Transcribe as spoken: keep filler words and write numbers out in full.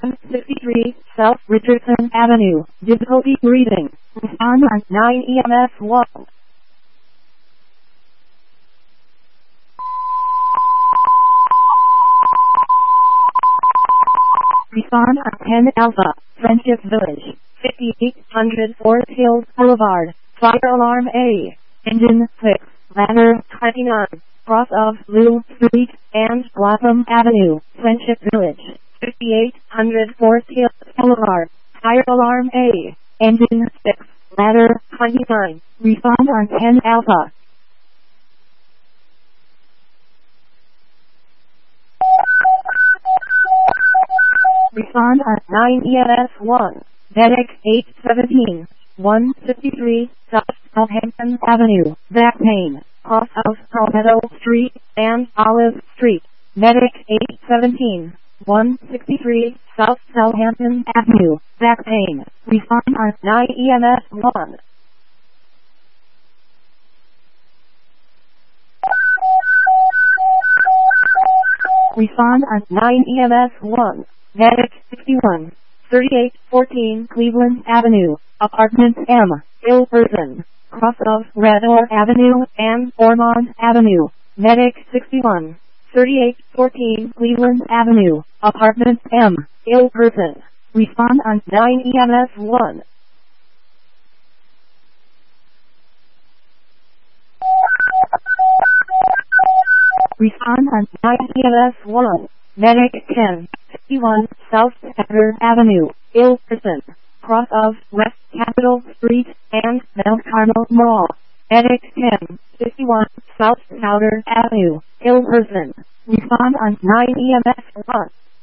one sixty-three South Richardson Avenue. Difficulty breathing. Respond on nine E M S one. Respond on ten Alpha, Friendship Village, fifty-eight hundred Forest Hills Boulevard. Fire alarm A. Engine six, ladder twenty-nine, cross of Blue Street and Blossom Avenue, Friendship Village, fifty-eight hundred Forest Hills Boulevard. Fire alarm A. Engine six, ladder twenty-nine. Respond on ten Alpha. Respond on nine E M S one. Medic eight seventeen, one fifty-three South Southampton Avenue, back pain, cross of Palmetto Street and Olive Street. Medic eight seventeen, one sixty-three South Southampton Avenue, back pain. Respond on nine E M S one. Respond on nine E M S one. Medic sixty-one, thirty-eight fourteen Cleveland Avenue, Apartment M, ill person, cross of Redor Avenue and Ormond Avenue. Medic sixty-one, thirty-eight fourteen Cleveland Avenue, Apartment M, ill person. Respond on nine E M S one. Respond on nine E M S one. Medic ten fifty-one South Edgar Avenue, ill person, cross of West Capitol Street and Mount Carmel Mall. Medic ten fifty-one South Powder Avenue, ill person. Respond on nine E M S one.